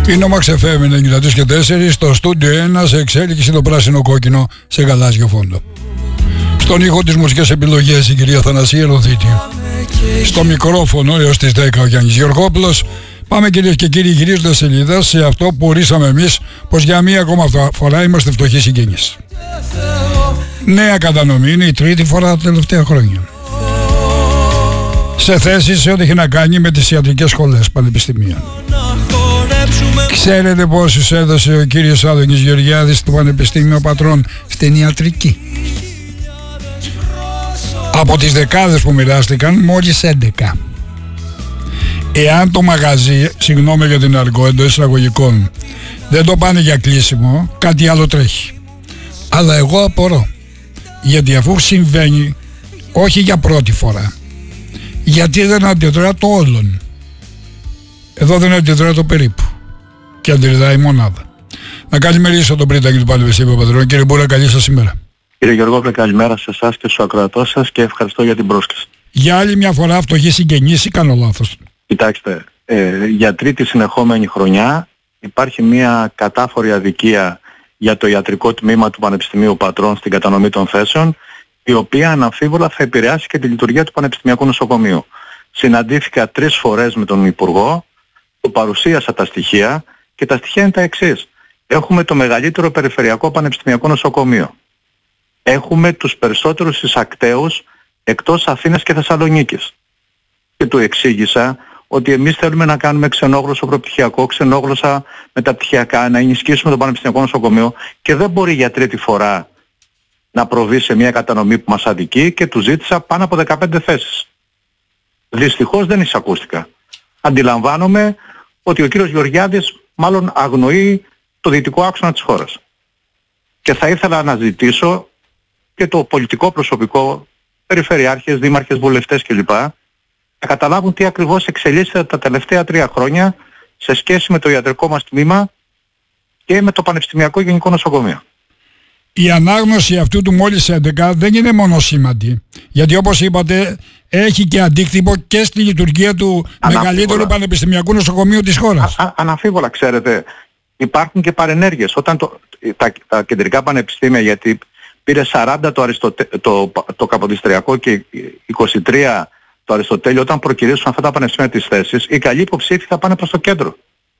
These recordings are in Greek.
Είναι ο Max FM 93 στο στούντιο 1 σε εξέλιξη το πράσινο κόκκινο σε γαλάζιο φόντο. Στον ήχο τις μουσικές επιλογές η κυρία Θανασία Ροδίτη. Στο μικρόφωνο έως τις 10 ο Γιάννης Γεωργόπουλος. Πάμε κυρίες και κύριοι γυρίζοντας σελίδα σε αυτό που ορίσαμε εμείς πως για μία ακόμα φορά είμαστε φτωχοί συγγενείς. Νέα κατανομή είναι η τρίτη φορά τα τελευταία χρόνια. Σε θέσεις σε ό,τι έχει να κάνει με τις ιατρικές σχολές πανεπιστημίων. Ξέρετε πόσους έδωσε ο κύριος Άδωνης Γεωργιάδης στο Πανεπιστήμιο Πατρών στην ιατρική? Από τις δεκάδες που μοιράστηκαν μόλις 11. Εάν το μαγαζί, συγγνώμη για την αργό εντός εισαγωγικών, δεν το πάνε για κλείσιμο, κάτι άλλο τρέχει. Αλλά εγώ απορώ, γιατί αφού συμβαίνει όχι για πρώτη φορά, γιατί δεν αντιδρά το όλον? Εδώ δεν αντιδρά το περίπου και αντιδράει η μονάδα. Να καλημερίσω τον πρίτανη του Πανεπιστήμιου Πατρών. Κύριε Μπούρα, καλή σας ημέρα. Κύριε Γεωργόπουλε, καλημέρα σε εσάς και στους ακροατές σας και ευχαριστώ για την πρόσκληση. Για άλλη μια φορά φτωχοί συγγενείς ή κάνω λάθος? Κοιτάξτε, για τρίτη συνεχόμενη χρονιά υπάρχει μια κατάφορη αδικία για το ιατρικό τμήμα του Πανεπιστημίου Πατρών στην κατανομή των θέσεων, η οποία αναμφίβολα θα επηρεάσει και τη λειτουργία του Πανεπιστημιακού Νοσοκομείου. Συναντήθηκα 3 φορές με τον Υπουργό, του παρουσίασα τα στοιχεία και τα στοιχεία είναι τα εξής. Έχουμε το μεγαλύτερο περιφερειακό πανεπιστημιακό νοσοκομείο. Έχουμε τους περισσότερους εισακτέους εκτός Αθήνας και Θεσσαλονίκης. Και του εξήγησα ότι εμείς θέλουμε να κάνουμε ξενόγλωσσο προπτυχιακό, ξενόγλωσσα μεταπτυχιακά, να ενισχύσουμε το πανεπιστημιακό νοσοκομείο και δεν μπορεί για τρίτη φορά να προβεί σε μια κατανομή που μας αδικεί και του ζήτησα πάνω από 15 θέσεις. Δυστυχώς δεν εισακούστηκα. Αντιλαμβάνομαι ότι ο κύριος Γεωργιάδης μάλλον αγνοεί το δυτικό άξονα της χώρας. Και θα ήθελα να ζητήσω και το πολιτικό προσωπικό, περιφερειάρχες, δήμαρχες, βουλευτές κλπ. Να καταλάβουν τι ακριβώς εξελίσσεται τα τελευταία 3 χρόνια σε σχέση με το ιατρικό μας τμήμα και με το Πανεπιστημιακό Γενικό Νοσοκομείο. Η ανάγνωση αυτού του μόλις 11 δεν είναι μονοσήμαντη, γιατί όπως είπατε έχει και αντίκτυπο και στη λειτουργία του μεγαλύτερου πανεπιστημιακού νοσοκομείου της χώρας. Αναμφίβολα, ξέρετε, υπάρχουν και παρενέργειες. Όταν τα κεντρικά πανεπιστήμια, γιατί πήρε 40 το Καποδιστριακό και 23 το Αριστοτέλειο, όταν προκυρήσουν αυτά τα πανεπιστήμια τις θέσεις, οι καλοί υποψήφοι θα πάνε προς το κέντρο.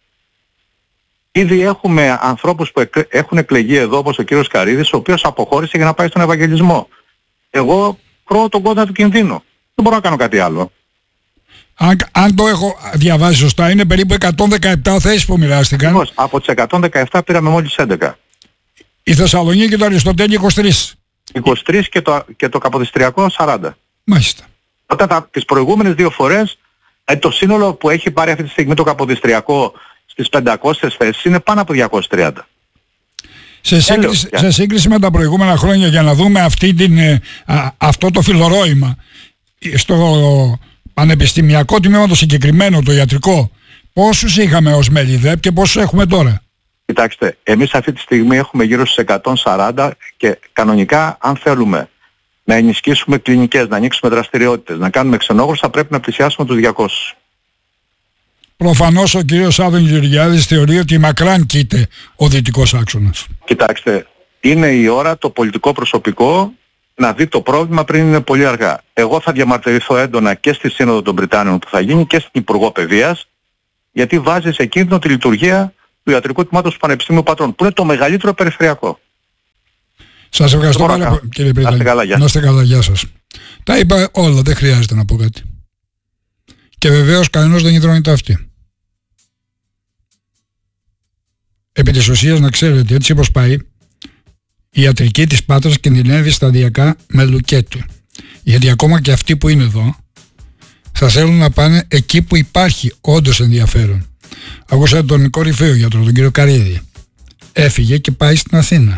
Ήδη έχουμε ανθρώπους που έχουν εκλεγεί εδώ, όπως ο κύριος Καρίδης, ο οποίος αποχώρησε για να πάει στον Ευαγγελισμό. Εγώ τρώω τον κόδωνα του κινδύνου. Δεν μπορώ να κάνω κάτι άλλο. Αν το έχω διαβάσει σωστά, είναι περίπου 117 θέσεις που μοιράστηκαν. Ακριβώς. Από τις 117 πήραμε μόλις 11. Η Θεσσαλονίκη και το Αριστοτέλειο 23. 23 και το Καποδιστριακό 40. Μάλιστα. Όταν τις προηγούμενες 2 φορές, το σύνολο που έχει πάρει αυτή τη στιγμή το Καποδιστριακό στις 500 θέσεις είναι πάνω από 230. Σε σύγκριση με τα προηγούμενα χρόνια, για να δούμε αυτό το φιλορόημα στο πανεπιστημιακό τμήμα το συγκεκριμένο, το ιατρικό, πόσους είχαμε ως μέλη ΔΕΠ και πόσους έχουμε τώρα? Κοιτάξτε, εμείς αυτή τη στιγμή έχουμε γύρω στους 140 και κανονικά αν θέλουμε να ενισχύσουμε κλινικές, να ανοίξουμε δραστηριότητες, να κάνουμε ξενόγλωσσα, πρέπει να πλησιάσουμε τους 200. Προφανώς ο κύριος Άδωνης Γεωργιάδης θεωρεί ότι μακράν κοίται ο δυτικός άξονας. Κοιτάξτε, είναι η ώρα το πολιτικό προσωπικό να δει το πρόβλημα πριν είναι πολύ αργά. Εγώ θα διαμαρτυρηθώ έντονα και στη Σύνοδο των Βρυτάνιων που θα γίνει και στην Υπουργό Παιδείας, γιατί βάζει σε κίνδυνο τη λειτουργία του ιατρικού τμήματος του Πανεπιστήμιου Πατρών, που είναι το μεγαλύτερο περιφερειακό. Σας ευχαριστώ πάρα πολύ, κύριε Πρίτανη. Να είστε καλά, γεια σας. Τα είπα όλα, δεν χρειάζεται να πω κάτι. Και βεβαίως κανένας δεν υδρώνει τα αυτή. Επί της ουσίας να ξέρετε, έτσι όπως πάει, η ιατρική της Πάτρας κινδυνεύει σταδιακά με λουκέτο. Γιατί ακόμα και αυτοί που είναι εδώ θα θέλουν να πάνε εκεί που υπάρχει όντως ενδιαφέρον. Ακούσατε τον κορυφαίο γιατρό, τον κύριο Καρίδη. Έφυγε και πάει στην Αθήνα.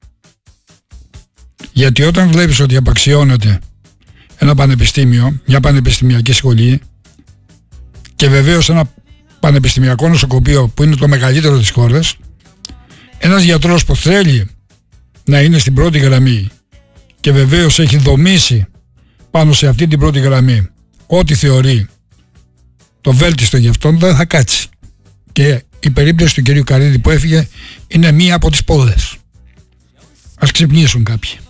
Γιατί όταν βλέπεις ότι απαξιώνεται ένα πανεπιστήμιο, μια πανεπιστημιακή σχολή και βεβαίως ένα πανεπιστημιακό νοσοκομείο που είναι το μεγαλύτερο της χώρας, ένας γιατρός που θέλει να είναι στην πρώτη γραμμή και βεβαίως έχει δομήσει πάνω σε αυτή την πρώτη γραμμή ό,τι θεωρεί το βέλτιστο για αυτόν, δεν θα κάτσει. Και η περίπτωση του κυρίου Καρύδη που έφυγε είναι μία από τις πολλές. Ας ξυπνήσουν κάποιοι.